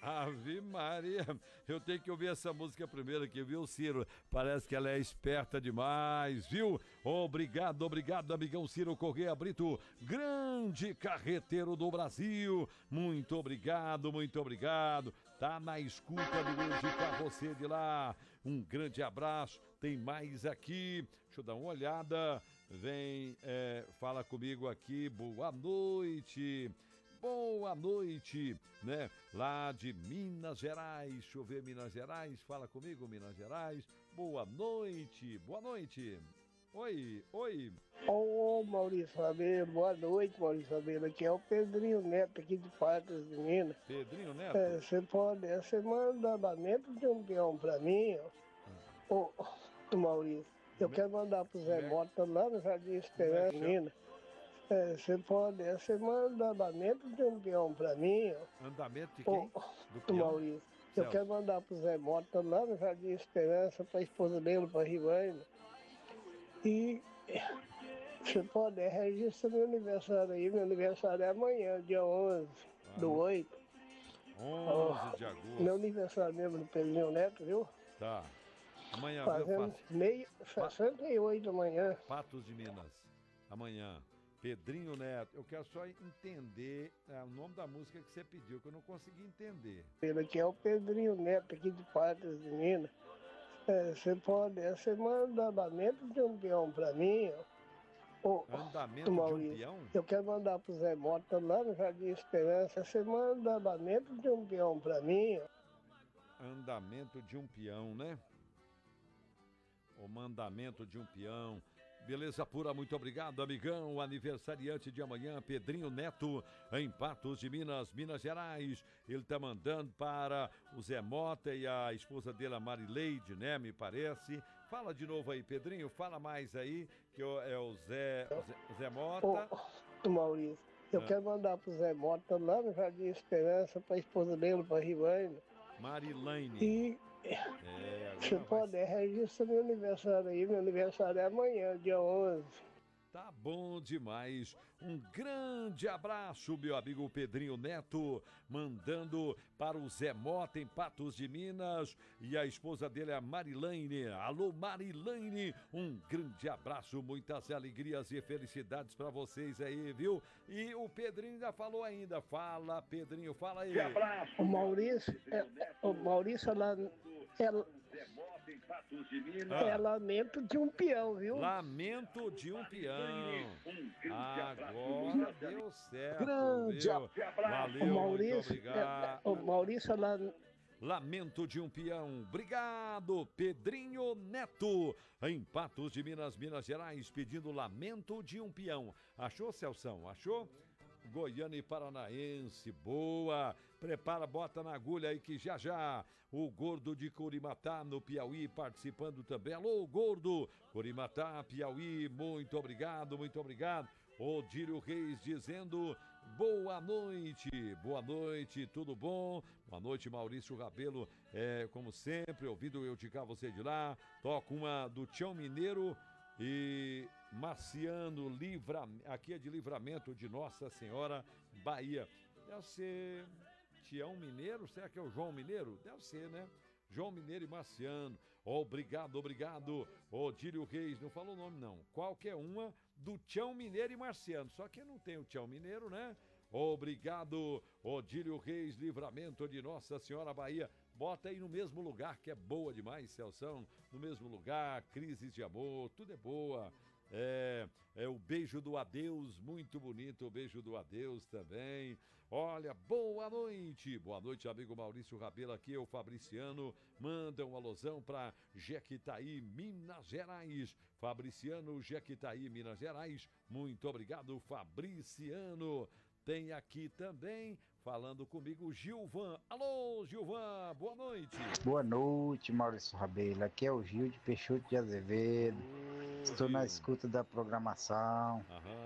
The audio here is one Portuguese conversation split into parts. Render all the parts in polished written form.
Ave Maria, eu tenho que ouvir essa música primeiro aqui, viu, Ciro? Parece que ela é esperta demais, viu? Obrigado, amigão Ciro Corrêa Brito, grande carreteiro do Brasil. Muito obrigado. Tá na escuta do Hoje pra você de lá. Um grande abraço. Tem mais aqui. Deixa eu dar uma olhada. Vem, fala comigo aqui. Boa noite, né? Lá de Minas Gerais, deixa eu ver Minas Gerais, fala comigo, Minas Gerais. Boa noite. Oi. Ô, Maurício Rabelo, boa noite, Maurício Rabelo. Aqui é o Pedrinho Neto, aqui de Patos de Minas. Pedrinho Neto? Você manda lamento de um peão pra mim, ô, Maurício. Eu quero mandar pro Zé Mota lá no Jardim Esperança, Minas. Você manda andamento de um peão pra mim. Andamento de quem? Do peão? Maurício. Eu quero mandar pro Zé Mota lá no Jardim Esperança, pra esposa dele, pra Rivaina. E se puder, registra meu aniversário aí. Meu aniversário é amanhã, dia 11 do 8. 11 de agosto. Meu aniversário mesmo do Pedrinho Neto, viu? Tá. Amanhã eu faço 68 amanhã. Patos de Minas. Amanhã. Pedrinho Neto, eu quero só entender o nome da música que você pediu, que eu não consegui entender. Ele aqui é o Pedrinho Neto, aqui de Patos de Minas. Você manda andamento de um peão pra mim. Andamento Maurício, de um peão? Eu quero mandar pro Zé Mota lá no Jardim Esperança. Você manda andamento de um peão pra mim. Andamento de um peão, né? O mandamento de um peão. Beleza pura, muito obrigado, amigão. O aniversariante de amanhã, Pedrinho Neto, em Patos de Minas, Minas Gerais. Ele tá mandando para o Zé Mota e a esposa dele, a Marileide, né? Me parece. Fala de novo aí, Pedrinho, fala mais aí, que é o Zé Mota. Maurício, eu quero mandar pro Zé Mota lá no Jardim Esperança, pra esposa dele, pra Rivaina. Marilaine. Se puder, registra meu aniversário aí. Meu aniversário é amanhã, dia 11. Tá bom demais. Um grande abraço, meu amigo Pedrinho Neto, mandando para o Zé Mota, em Patos de Minas, e a esposa dele é a Marilaine. Alô, Marilaine, um grande abraço, muitas alegrias e felicidades para vocês aí, viu? E o Pedrinho ainda falou ainda. Fala, Pedrinho, fala aí. Abraço. O Maurício lá... É lamento de um peão, viu? Lamento de um peão. Agora deu certo. Grande Valeu, Maurício, muito obrigado. O Maurício lá... Lamento de um peão. Obrigado, Pedrinho Neto, em Patos de Minas, Minas Gerais, pedindo Lamento de um Peão. Achou, Celção? Achou? Goiânia e Paranaense, boa. Prepara, bota na agulha aí que já o Gordo de Curimatá, no Piauí, participando também. Alô, Gordo, Curimatá, Piauí, muito obrigado. Odílio Reis dizendo boa noite, tudo bom? Boa noite, Maurício Rabelo, como sempre, ouvindo eu ticar você de lá. Toca uma do Tião Mineiro e Marciano, aqui é de Livramento de Nossa Senhora, Bahia. Deve ser Tião Mineiro, será que é o João Mineiro? Deve ser, né? João Mineiro e Marciano, obrigado. Odílio Reis, não falou o nome não, qualquer uma do Tião Mineiro e Marciano, só que não tem o Tião Mineiro, né? Obrigado, Odílio Reis, Livramento de Nossa Senhora, Bahia. Bota aí no mesmo lugar, que é boa demais, Celção. No mesmo lugar, Crises de Amor, tudo é boa. É o Beijo do Adeus, muito bonito o Beijo do Adeus também. Olha, boa noite, amigo Maurício Rabelo, aqui é o Fabriciano, manda um alusão para Jequitaí, Minas Gerais. Fabriciano, Jequitaí, Minas Gerais, muito obrigado, Fabriciano. Tem aqui também, falando comigo, Gilvan. Alô, Gilvan, boa noite. Boa noite, Maurício Rabelo. Aqui é o Gil de Peixoto de Azevedo. Estou na escuta da programação.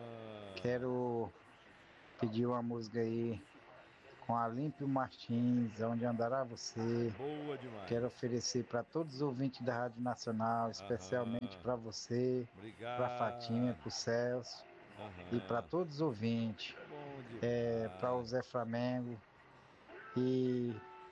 Quero pedir uma música aí com Alímpio Martins, Onde Andará Você. Boa demais. Quero oferecer para todos os ouvintes da Rádio Nacional, especialmente para você, para Fatinha, para o Celso. E para todos os ouvintes, para o Zé Flamengo e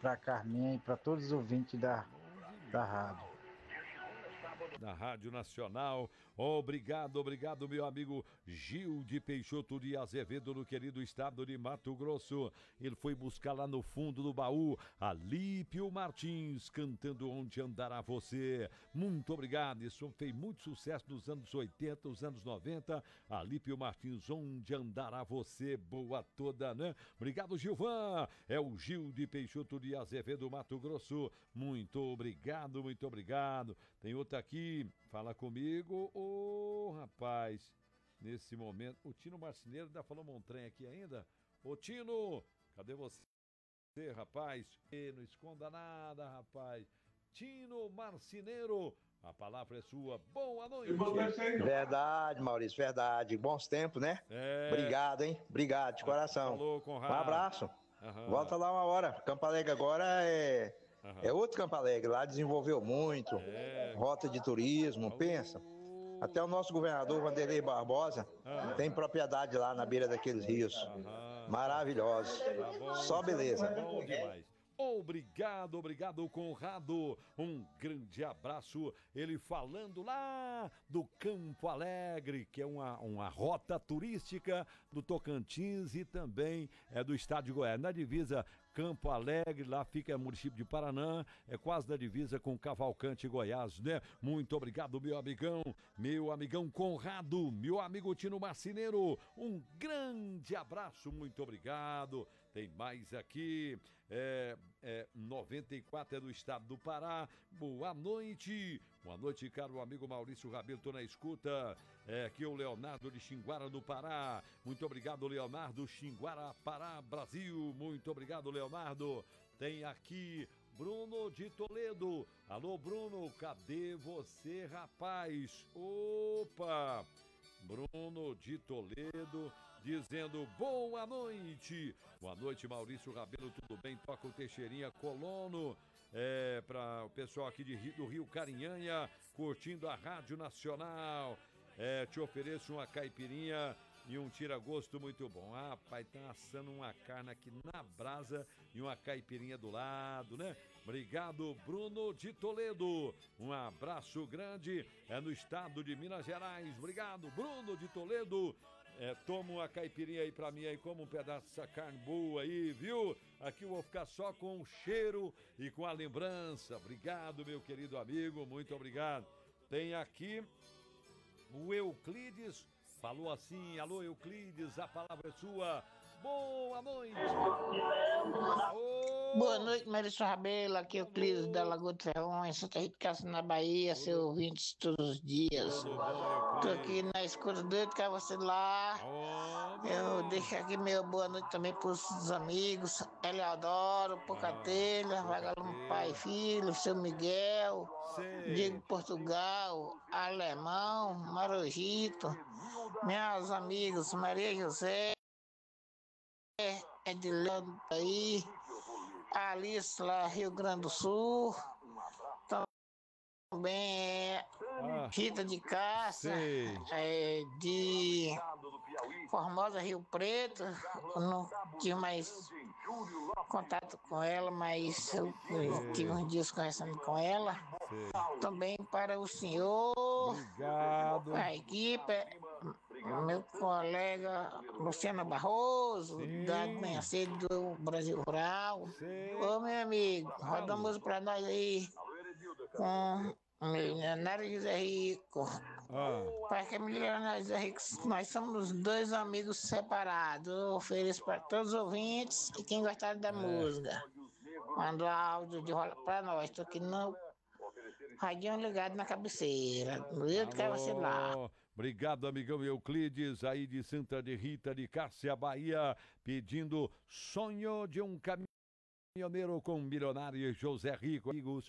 para Carminha e para todos os ouvintes da rádio. Na Rádio Nacional. Obrigado, meu amigo Gil de Peixoto de Azevedo, no querido estado de Mato Grosso. Ele foi buscar lá no fundo do baú Alípio Martins, cantando Onde Andará Você. Muito obrigado, isso fez muito sucesso nos anos 80, nos anos 90. Alípio Martins, Onde Andará Você, boa toda, né? Obrigado, Gilvan. É o Gil de Peixoto de Azevedo, Mato Grosso. Muito obrigado, muito obrigado. Tem outra aqui, fala comigo. Ô, rapaz, nesse momento, o Tino Marceneiro ainda falou um trem aqui ainda. Ô, Tino, cadê você, rapaz? Não esconda nada, rapaz. Tino Marceneiro, a palavra é sua. Boa noite. Verdade, Maurício, verdade. Bons tempos, né? Obrigado, hein? Obrigado, de coração. Falou, Conrado. Um abraço. Volta lá uma hora. Campo Alegre agora é outro Campo Alegre. Lá desenvolveu muito. Rota de turismo, pensa. Até o nosso governador Vanderlei Barbosa tem propriedade lá na beira daqueles rios. Maravilhosos. Só beleza. Bom demais. Obrigado, Conrado. Um grande abraço. Ele falando lá do Campo Alegre, que é uma rota turística do Tocantins e também é do estado de Goiás. Na divisa Campo Alegre, lá fica o município de Paraná, é quase da divisa com Cavalcante, Goiás, né? Muito obrigado, meu amigão Conrado, meu amigo Tino Marceneiro, um grande abraço, muito obrigado. Tem mais aqui, 94 é do estado do Pará. Boa noite, caro amigo Maurício Rabelo, tô na escuta. Aqui é o Leonardo de Xinguara, do Pará. Muito obrigado, Leonardo, Xinguara, Pará, Brasil. Muito obrigado, Leonardo. Tem aqui Bruno de Toledo. Alô, Bruno, cadê você, rapaz? Opa! Bruno de Toledo dizendo boa noite. Boa noite, Maurício Rabelo, tudo bem? Toca o Teixeirinha Colono. Para o pessoal aqui do Rio Carinhanha, curtindo a Rádio Nacional. Te ofereço uma caipirinha e um tira-gosto muito bom. Rapaz, tá assando uma carne aqui na brasa e uma caipirinha do lado, né? Obrigado, Bruno de Toledo. Um abraço grande. É no estado de Minas Gerais. Obrigado, Bruno de Toledo. Toma uma caipirinha aí pra mim aí, como um pedaço dessa carne boa aí, viu? Aqui eu vou ficar só com o cheiro e com a lembrança. Obrigado, meu querido amigo, muito obrigado. Tem aqui o Euclides, falou assim: alô, Euclides, a palavra é sua. Boa noite. Boa noite, Maurício Rabelo. Aqui é o Euclides da Lagoa do Ferrão, em Santa Rita Cássia, na Bahia, seu ouvinte todos os dias. Tô aqui na escuta doido com você lá. Eu deixo aqui meu boa noite também pros amigos, Eleodoro, Pocatelha, Vagalume Pai e Filho, seu Miguel, Diego Portugal, Alemão, Marojito, meus amigos Maria José, Edilano aí, Alice lá, Rio Grande do Sul, também Rita de Cássia, de Formosa, Rio Preto. Eu não tive mais contato com ela, mas eu tive uns dias conversando com ela. Também para o senhor, obrigado, a equipe, meu colega Luciano Barroso, da Manhã Cedo do Brasil Rural. Ô, meu amigo, roda uma música pra nós aí com Milionário José Rico. Para que Milionário José Rico, nós somos dois amigos separados. Eu ofereço para todos os ouvintes e quem gostar da música. Manda áudio de rola pra nós. Tô aqui no radinho ligado na cabeceira. Do jeito que é você lá. Obrigado, amigão Euclides, aí de Santa Rita de Cássia, Bahia, pedindo Sonho de um Caminhoneiro com Milionário José Rico, amigos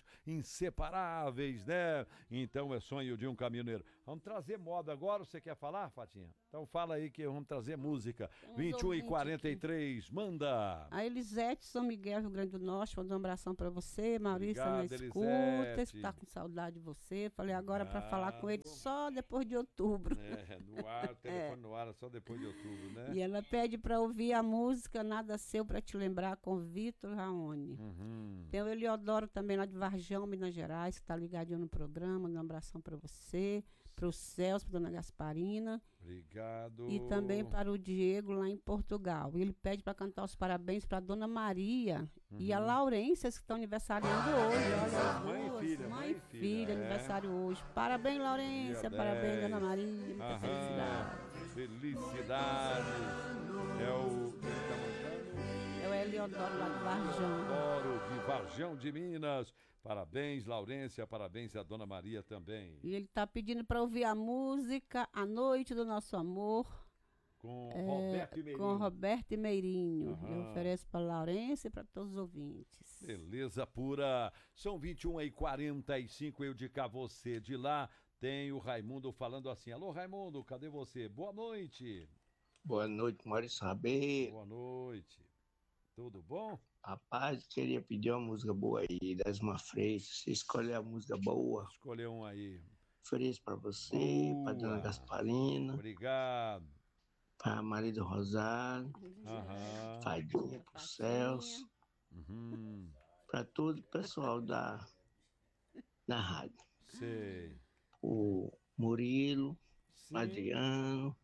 inseparáveis, né? Então é Sonho de um Caminhoneiro. Vamos trazer moda agora, você quer falar, Fatinha? Então fala aí que vamos trazer música. 21h43, manda. A Elisete, São Miguel, Rio Grande do Norte, mandou um abração pra você. Maurício na escuta, Elisete. tá com saudade de você. Falei agora pra falar com ele só depois de outubro. No ar, telefone no ar, só depois de outubro, né? E ela pede pra ouvir a música Nada Seu Pra Te Lembrar, com Vitor Raoni. Tem o Eliodoro também lá de Varjão, Minas Gerais, que tá ligadinho no programa. Um abração pra você. Para o Celso, para a dona Gasparina. Obrigado. E também para o Diego, lá em Portugal. Ele pede para cantar os parabéns para a dona Maria e a Laurência, que estão aniversariando hoje. Olha, mãe e filha. Mãe e filha, aniversário hoje. Parabéns, Laurência. Parabéns, dona Maria. Muita felicidade. Felicidades. É o... É o Eliodoro lá de Varjão. Eliodoro de Varjão de Minas. Parabéns, Laurência, parabéns à Dona Maria também. E ele está pedindo para ouvir a música A Noite do Nosso Amor. Com Roberto e Meirinho. Com Roberto e Meirinho. Eu ofereço para Laurência e para todos os ouvintes. Beleza pura. São 21h45, eu de cá, você de lá. Tem o Raimundo falando assim. Alô, Raimundo, cadê você? Boa noite. Boa noite, Maurício Rabê. Boa noite. Tudo bom? Rapaz, queria pedir uma música boa aí, das Freitas. Você escolhe a música boa. Escolher um aí. Ofereço pra você, pra dona Gasparina. Obrigado. Pra Maria Rosário. Fadinha pro Celso. Pra todo o pessoal da rádio. Sei. O Murilo, o Adriano.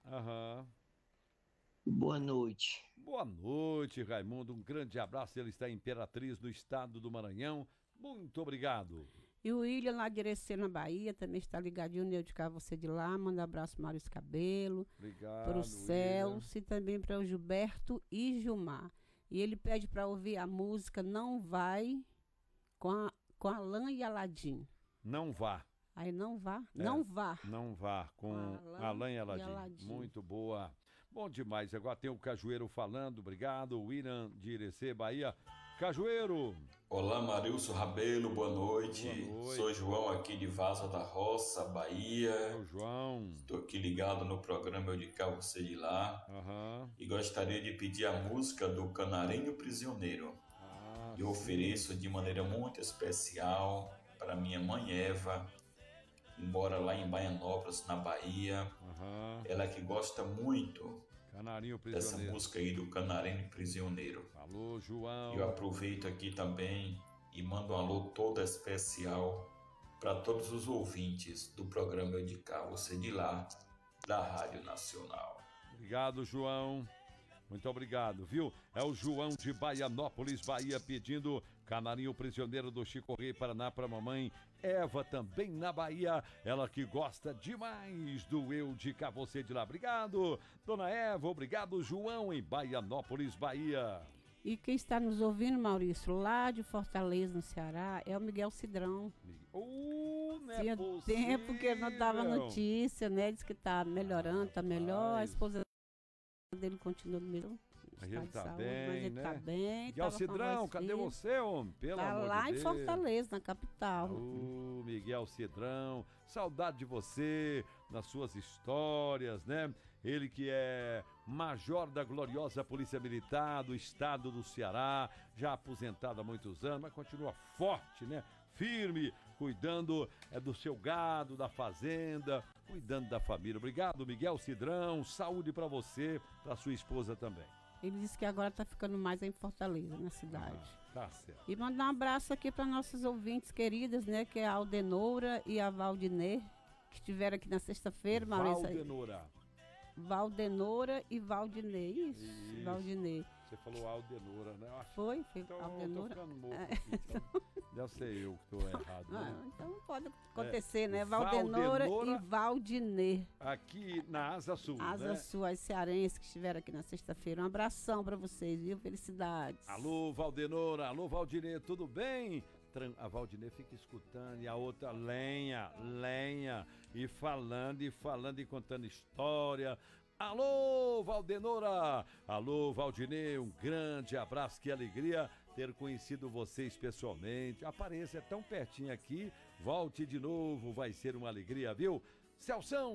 Boa noite. Boa noite, Raimundo. Um grande abraço. Ele está em Imperatriz, no estado do Maranhão. Muito obrigado. E o William lá de Irecê, na Bahia, também está ligadinho. Eu de cá, você de lá. Manda um abraço para Maurício Cabelo. Obrigado. Para o Celso e também para o Gilberto e Gilmar. E ele pede para ouvir a música Não Vai com Alain e Aladim. Não vá. Aí não vá? Não vá. Não vá com Alain e Aladim. Muito boa. Bom demais, agora tem o Cajueiro falando, obrigado, o William de Irecê, Bahia. Cajueiro! Olá, Marilson Rabelo, boa noite. Sou João aqui de Vaza da Roça, Bahia. João. Estou aqui ligado no programa Eu de Cá, Você de Lá. E gostaria de pedir a música do Canarinho Prisioneiro. Eu ofereço de maneira muito especial para minha mãe Eva, que mora lá em Baianópolis, na Bahia. Ela que gosta muito dessa música aí do Canarinho Prisioneiro. Alô, João. Eu aproveito aqui também e mando um alô todo especial para todos os ouvintes do programa Eu de Cá, Você de Lá, da Rádio Nacional. Obrigado, João. Muito obrigado, viu? É o João de Baianópolis, Bahia, pedindo Canarinho Prisioneiro do Chico Rei, Paraná, para mamãe Eva, também na Bahia. Ela que gosta demais do Eu de Cá, Você de Lá. Obrigado, dona Eva. Obrigado, João, em Baianópolis, Bahia. E quem está nos ouvindo, Maurício, lá de Fortaleza, no Ceará, é o Miguel Cidrão. Tinha tempo que ele não dava notícia, né? Diz que está melhorando, está melhor. A esposa dele continua no mesmo Ele tá saúde, bem, mas ele né? tá bem. Miguel Cidrão, cadê você, homem? Pelo tá amor lá de em Deus. Fortaleza, na capital. Miguel Cidrão, saudade de você, nas suas histórias, né? Ele que é major da gloriosa Polícia Militar do estado do Ceará, já aposentado há muitos anos, mas continua forte, né? Firme, cuidando do seu gado, da fazenda, cuidando da família. Obrigado, Miguel Cidrão. Saúde para você, para sua esposa também. Ele disse que agora tá ficando mais em Fortaleza, na cidade. Tá certo. E mandar um abraço aqui para nossos ouvintes queridas, né? Que é a Aldenora e a Valdinê, que estiveram aqui na sexta-feira, Maurício. Valdenora e Valdinê. Isso. Valdinê. Você falou Aldenora, né? Foi então, Aldenora. Tô ficando louco aqui, então. Já sei eu que estou errado. Né? Então pode acontecer, né? Valdenora e Valdinê. Aqui na Asa Sul, Asa Sul, as cearenses que estiveram aqui na sexta-feira. Um abração para vocês, viu? Felicidades. Alô, Valdenora. Alô, Valdinê. Tudo bem? A Valdinê fica escutando e a outra lenha. E falando e contando história. Alô, Valdenora! Alô, Valdinê, um grande abraço, que alegria ter conhecido vocês pessoalmente. Apareça, é tão pertinho aqui, volte de novo, vai ser uma alegria, viu? Celção!